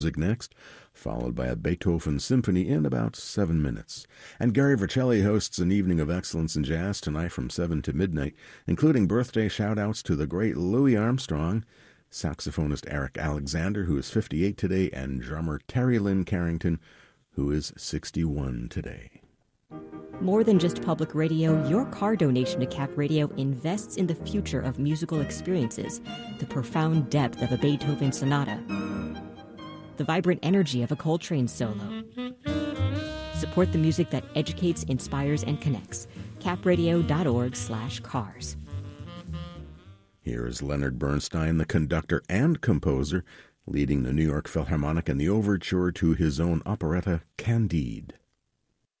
music next, followed by a Beethoven symphony in about 7 minutes. And Gary Vercelli hosts an evening of excellence in jazz tonight from 7 to midnight, including birthday shout-outs to the great Louis Armstrong, saxophonist Eric Alexander, who is 58 today, and drummer Terry Lynn Carrington, who is 61 today. More than just public radio, your car donation to Cap Radio invests in the future of musical experiences, the profound depth of a Beethoven sonata, the vibrant energy of a Coltrane solo. Support the music that educates, inspires, and connects. capradio.org/cars. Here is Leonard Bernstein, the conductor and composer, leading the New York Philharmonic in the overture to his own operetta, Candide.